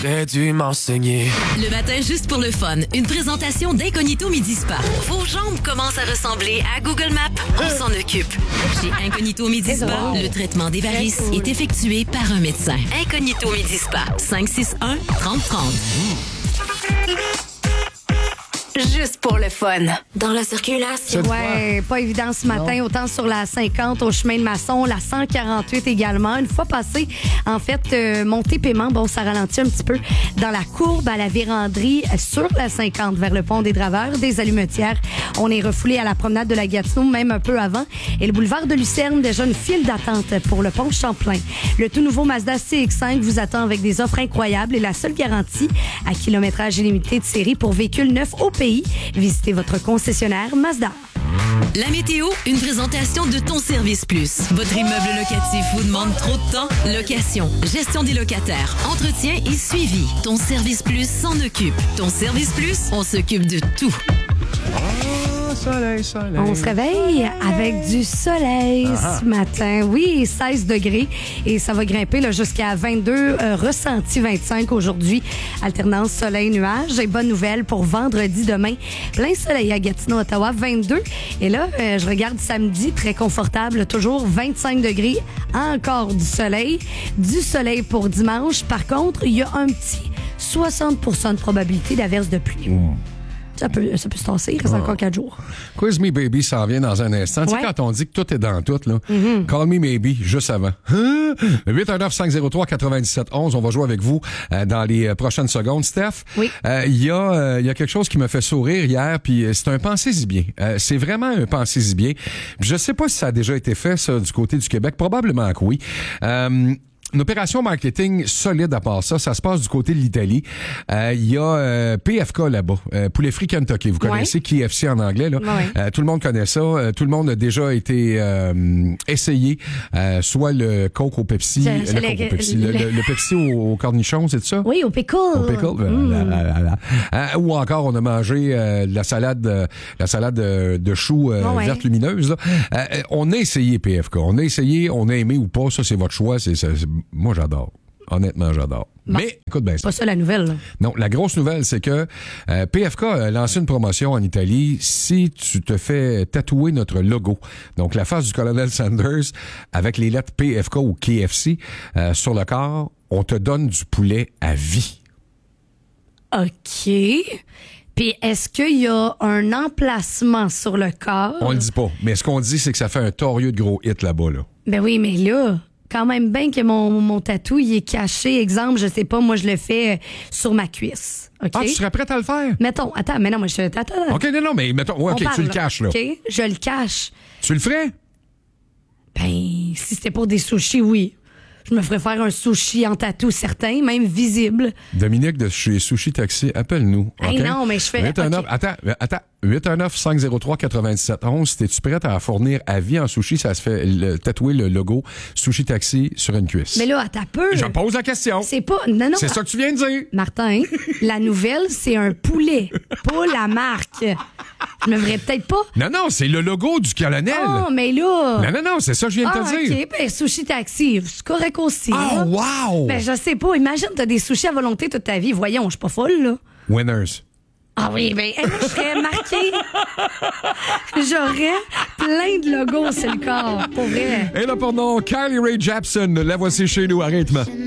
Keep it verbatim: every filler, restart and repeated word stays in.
T'aurais dû m'enseigner. Le matin, juste pour le fun, une présentation d'Incognito Midi Spa. Vos jambes commencent à ressembler à Google Maps. On s'en occupe. Chez Incognito Midi Spa, le traitement des varices est effectué par un médecin. Incognito Midi Spa, cinq six un, trente trente. Juste pour le fun. Dans la circulation. Ouais, pas évident ce matin, non. Autant sur la cinquante au chemin de Masson, la cent quarante-huit également. Une fois passé, en fait, euh, montée paiement, bon, ça ralentit un petit peu dans la courbe à la Vérandrie sur la cinquante vers le pont des Draveurs, des Allumetières. On est refoulé à la promenade de la Gatineau, même un peu avant. Et le boulevard de Lucerne, déjà une file d'attente pour le pont Champlain. Le tout nouveau Mazda C X cinq vous attend avec des offres incroyables et la seule garantie à kilométrage illimité de série pour véhicules neufs au pays. Visitez votre concessionnaire Mazda. La météo, une présentation de Ton Service Plus. Votre immeuble locatif vous demande trop de temps? Location, gestion des locataires, entretien et suivi. Ton Service Plus s'en occupe. Ton Service Plus, on s'occupe de tout. Oh, soleil, soleil. On se réveille avec du soleil ah. ce matin. Oui, seize degrés et ça va grimper là, jusqu'à vingt-deux, euh, ressenti vingt-cinq aujourd'hui. Alternance soleil-nuage. Et bonne nouvelle pour vendredi demain. Plein soleil à Gatineau, Ottawa, vingt-deux. Et là, euh, je regarde samedi, très confortable, toujours vingt-cinq degrés. Encore du soleil. Du soleil pour dimanche. Par contre, il y a un petit soixante pour cent de probabilité d'averse de pluie. Mmh. Ça peut, ça peut se tasser, il reste oh. encore quatre jours. Quiz Me Baby s'en vient dans un instant. Ouais. Tu sais, quand on dit que tout est dans tout, là, mm-hmm. Call Me Maybe, juste avant. huit un neuf cinq zéro trois quatre-vingt-dix-sept onze, on va jouer avec vous euh, dans les euh, prochaines secondes. Steph, il oui. euh, y, euh, y a quelque chose qui m'a fait sourire hier, puis c'est un pensez-y bien. Euh, c'est vraiment un pensez-y bien. Je sais pas si ça a déjà été fait, ça, du côté du Québec. Probablement que oui. Euh, Une opération marketing solide à part ça. Ça se passe du côté de l'Italie. Il euh, y a euh, P F K là-bas, euh, Poulet Frit Kentucky. Vous connaissez ouais. K F C en anglais, là. Ouais. Euh, tout le monde connaît ça. Euh, tout le monde a déjà été euh, essayé. Euh, soit le Coke au Pepsi, je, je le, Coke au Pepsi le, le, le Pepsi au, au cornichon, c'est ça? Oui, au pickle. Au pickle. Mm. Là, là, là, là. Euh, ou encore, on a mangé euh, la salade, euh, la salade de, de choux euh, oh ouais. verte lumineuse. Là. Euh, on a essayé P F K. On a essayé, on a aimé ou pas. Ça, c'est votre choix. C'est, c'est, c'est moi, j'adore. Honnêtement, j'adore. Bon, mais, écoute bien ça. Pas ça la nouvelle. Là. Non, la grosse nouvelle, c'est que euh, P F K a lancé une promotion en Italie. Si tu te fais tatouer notre logo, donc la face du colonel Sanders avec les lettres P F K ou K F C euh, sur le corps, on te donne du poulet à vie. OK. Puis est-ce qu'il y a un emplacement sur le corps? On le dit pas. Mais ce qu'on dit, c'est que ça fait un torieux de gros hit là-bas, là. Ben oui, mais là... quand même bien que mon, mon tatou, il est caché. Exemple, je sais pas, moi, je le fais sur ma cuisse. OK? Ah, tu serais prête à le faire? Mettons, attends, mais non, moi, je... Attends, attends. OK, non, non, mais mettons, ouais, OK, parle, tu le caches, là. OK, je le cache. Tu le ferais? Ben, si c'était pour des sushis, oui. Je me ferais faire un sushi en tatou certain, même visible. Dominique de chez Sushi Taxi, appelle-nous. Hey, okay? non, mais je fais... huit un neuf, okay. Attends, attends. huit un neuf cinq zéro trois quatre-vingt-dix-sept onze. T'es-tu prête à fournir à vie en sushi? Ça se fait le, tatouer le logo Sushi Taxi sur une cuisse. Mais là, attends peu. Je pose la question. C'est pas... Non, non. C'est ça que tu viens de dire. Martin, la nouvelle, c'est un poulet, pas la marque. Je me verrais peut-être pas. Non, non, c'est le logo du colonel. Oh, mais là... Non, non, non, c'est ça que je viens ah, de te dire. OK, ben Sushi Taxi, c'est correct aussi. Oh, hein? wow! Ben, je sais pas. Imagine, t'as des sushis à volonté toute ta vie. Voyons, je suis pas folle, là. Winners. Ah oui, ben, moi, je serais marquée. J'aurais plein de logos sur le corps, pour vrai. Et là, pour nous, Carly Rae Jepsen, la voici chez nous à rythme.